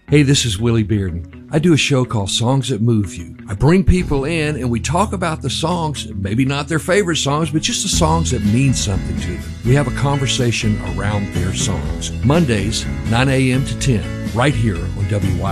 Hey, this is Willie Bearden. I do a show called Songs That Move You. I bring people in and we talk about the songs, maybe not their favorite songs, but just the songs that mean something to them. We have a conversation around their songs. Mondays, 9 a.m. to 10, right here on WY.